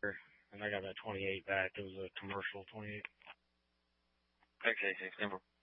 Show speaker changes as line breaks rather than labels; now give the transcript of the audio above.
and I got that 28 back. It was a commercial 28.
Okay, thanks, Denver.